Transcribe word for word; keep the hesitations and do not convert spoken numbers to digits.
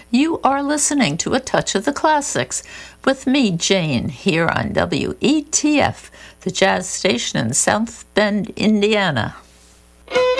You are listening to A Touch of the Classics with me, Jane, here on W E T F, the jazz station in South Bend, Indiana.